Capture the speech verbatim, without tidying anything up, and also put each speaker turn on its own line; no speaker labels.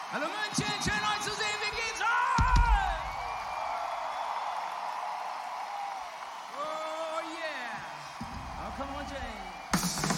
Alors, München, schön euch zu sehen, wie geht's euch? Oh yeah. Oh, come on, James.